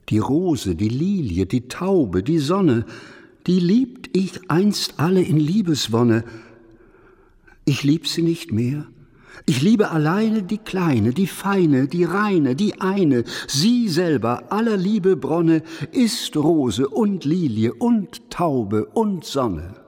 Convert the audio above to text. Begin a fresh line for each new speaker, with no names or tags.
Die Rose, die Lilie, die Taube, die Sonne, die liebt ich einst alle in Liebeswonne. Ich lieb sie nicht mehr. Ich liebe alleine die Kleine, die Feine, die Reine, die eine. Sie selber, aller Liebe Bronne, ist Rose und Lilie und Taube und Sonne.